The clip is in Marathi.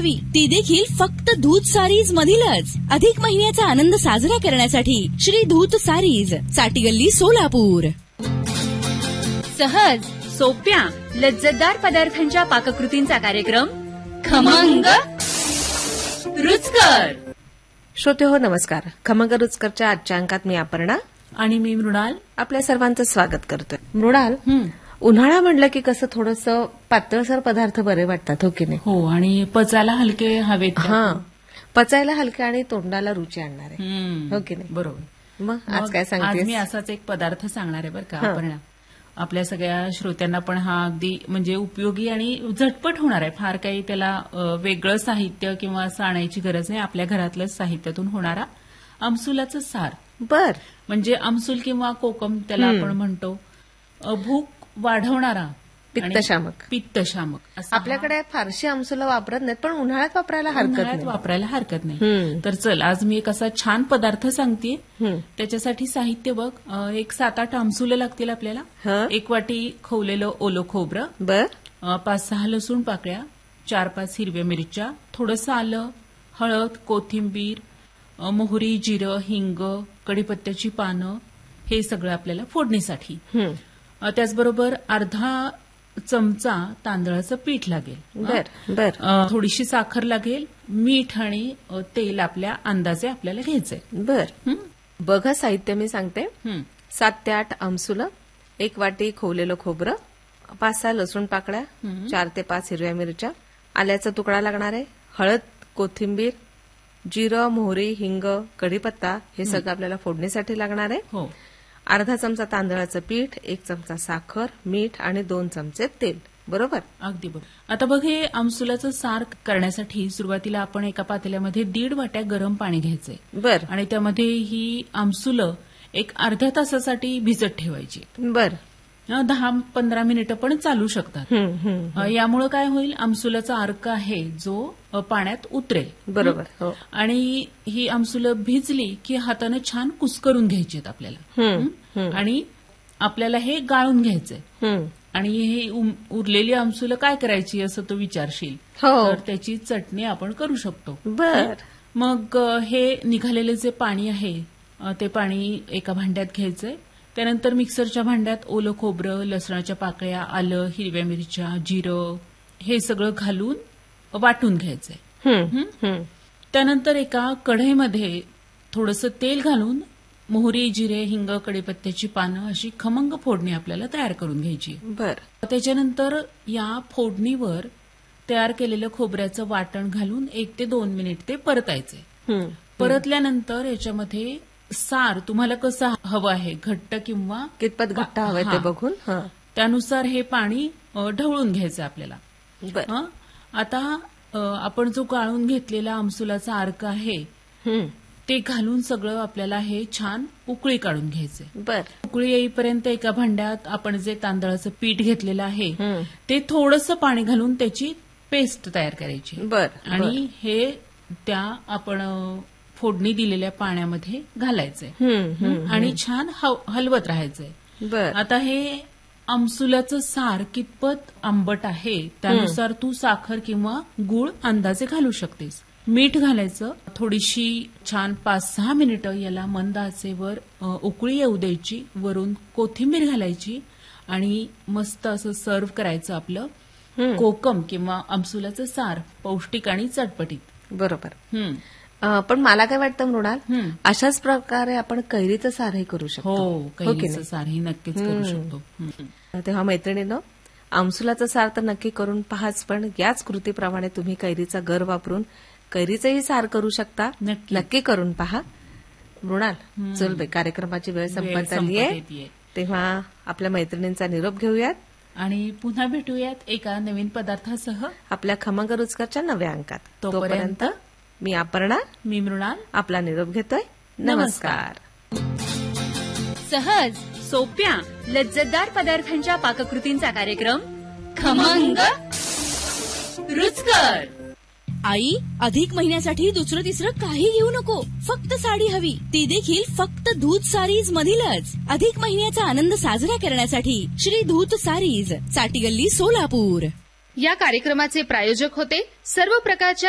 हवी ती देखील फक्त धूत सारीज मधीलच. अधिक महिन्याचा आनंद साजरा करण्यासाठी श्री धूत सारीज, चाटी गल्ली, सोलापूर. सहज, सोप्या, लज्जतदार पदार्थांच्या पाककृतींचा कार्यक्रम खमंग रुचकर. श्रोते हो, नमस्कार. खमंग रुचकरच्या आजच्या अंकात मी अपर्णा आणि मी मृणाल आपल्या सर्वांचं स्वागत करतोय. मृणाल, उन्हाळा म्हणलं की कसं थोडंसं पातळसर पदार्थ बरे वाटतात, हो की नाही? हो, आणि पचायला हलके हवेत. पचायला हलके आणि तोंडाला रुची आणणारे, हो की नाही? बरोबर. मग आज काय सांगते? आज मी असाच एक पदार्थ सांगणार आहे बरं का अपर्णा. आपल्या सगळ्या श्रोत्यांना पण हा अगदी म्हणजे उपयोगी आणि झटपट होणार आहे. फार काही त्याला वेगळं साहित्य किंवा असं आणायची गरज नाही. आपल्या घरातलंच साहित्यातून होणारा आमसुलाचं सार. बर, म्हणजे आमसूल किंवा कोकम त्याला आपण म्हणतो. भूक वाढवणारा, पित्तशामक. आपल्याकडे फारशी आमसुला वापरत नाहीत, पण उन्हाळ्यात वापरायला हरकत नाही. तर चल, आज मी एक असा छान पदार्थ सांगते. त्याच्यासाठी साहित्य बघ, एक 7-8 आमसुलं लागतील आपल्याला. 1 वाटी खवलेलं ओलं खोबरं, बर, 5-6 लसूण पाकळ्या, 4-5 हिरव्या मिरच्या, थोडंसं आलं, हळद, कोथिंबीर, मोहरी, जिरं, हिंग, कढीपत्त्याची पानं, हे सगळं आपल्याला फोडणीसाठी. त्याचबरोबर अर्धा चमचा तांदळाचं पीठ लागेल. थोडीशी साखर लागेल, मीठ आणि तेल आपल्या अंदाजे आपल्याला घ्यायचंय. बर, बघा साहित्य मी सांगते. 7 ते 8 आमसुलं, 1 वाटी खोवलेलं खोबरं, 5-6 लसूण पाकळ्या, 4 ते 5 हिरव्या मिरच्या, आल्याचा तुकडा लागणार आहे, हळद, कोथिंबीर, जिरं, मोहरी, हिंग, कढीपत्ता, हे सगळं आपल्याला फोडणीसाठी लागणार आहे. हो. अर्धा चमचा तांदळाचं पीठ, 1 चमचा साखर, मीठ आणि 2 चमचे तेल. बरोबर, अगदी बरोबर. आता बघ, हे आमसुलाचं सार करण्यासाठी सुरुवातीला आपण एका पातेल्यामध्ये 1.5 वाट्या गरम पाणी घ्यायचंय. बर, आणि त्यामध्ये ही आमसुलं एक अर्ध्या तासासाठी भिजत ठेवायची. बर, 10-15 मिनिटं पण चालू शकतात. यामुळे काय होईल, आमसुलाचा अर्क आहे जो पाण्यात उतरेल. बरोबर. हो. आणि ही आमसुलं भिजली की हाताने छान कुस्करून घ्यायची आहेत आपल्याला. आणि आपल्याला हे गाळून घ्यायचंय. आणि हे उरलेली आमसुलं काय करायची असं तू विचारशील, तर त्याची चटणी आपण करू शकतो. बर, मग हे निघालेले जे पाणी आहे ते पाणी एका भांड्यात घ्यायचंय. त्यानंतर मिक्सरच्या भांड्यात ओलं खोबरं, लसणाच्या पाकळ्या, आलं, हिरव्या मिरच्या, जिरं, हे सगळं घालून वाटून घ्यायचंय. त्यानंतर एका कढईमध्ये थोडंसं तेल घालून मोहरी, जिरे, हिंग, कढीपत्त्याची पानं अशी खमंग फोडणी आपल्याला तयार करून घ्यायची. बर, त्याच्यानंतर या फोडणीवर तयार केलेलं खोबऱ्याचं वाटण घालून 1 ते 2 मिनिट ते परतायचंय. परतल्यानंतर याच्यामध्ये सार तुम्हाला कसं हवं आहे, घट्ट किंवा कितपत घट्ट हवंय ते बघून त्यानुसार हे पाणी ढवळून घ्यायचं आपल्याला. आता आपण जो गाळून घेतलेला आमसुलाचा अर्क आहे ते घालून सगळं आपल्याला हे छान उकळी काढून घ्यायचंय. बर, उकळी येईपर्यंत एका भांड्यात आपण जे तांदळाचं पीठ घेतलेलं आहे ते थोडंसं पाणी घालून त्याची पेस्ट तयार करायची. बर, आणि हे त्या आपण फोडणी दिलेल्या पाण्यामध्ये घालायचंय आणि छान हलवत राहायचंय. आता हे आमसुलाचं सार कितपत आंबट आहे त्यानुसार तू साखर किंवा गूळ अंदाजे घालू शकतेस. मीठ घालायचं, थोडीशी छान 5-6 मिनिटं याला मंद आचेवर उकळी येऊ द्यायची, वरून कोथिंबीर घालायची आणि मस्त असं सर्व्ह करायचं आपलं कोकम किंवा आमसुलाचं सार, पौष्टिक आणि चटपटीत. बरोबर. पण मला काय वाटतं मृणाल, अशाच प्रकारे आपण कैरीचं सारही करू शकतो. हो, कैरीचं सारही नक्कीच करू शकतो. तेव्हा मैत्रिणींनो, आमसुलाचं सार तर नक्की करून पहाच, पण याच कृतीप्रमाणे तुम्ही कैरीचा गर वापरून कैरीचंही सार करू शकता. नक्की करून पहा. मृणाल, चल बाई, कार्यक्रमाची वेळ संपत आली आहे, तेव्हा आपल्या मैत्रिणींचा निरोप घेऊयात आणि पुन्हा भेटूयात एका नवीन पदार्थासह आपल्या खमंग रुचकरच्या नव्या अंकात. तोपर्यंत मी अपर्णा, मी मृणाल आपला निरोप घेतोय. नमस्कार. सहज, सोप्या, लज्जतदार पदार्थांच्या पाककृतींचा कार्यक्रम खमंग रुचकर. आई, अधिक महिन्यासाठी दुसरं तिसरं काही घेऊ नको, फक्त साडी हवी ती देखील फक्त धूत सारीज मधीलच. अधिक महिन्याचा आनंद साजरा करण्यासाठी श्री धूत सारीज, चाटी गल्ली, सोलापूर. या कार्यक्रमाचे प्रायोजक होते सर्व प्रकारच्या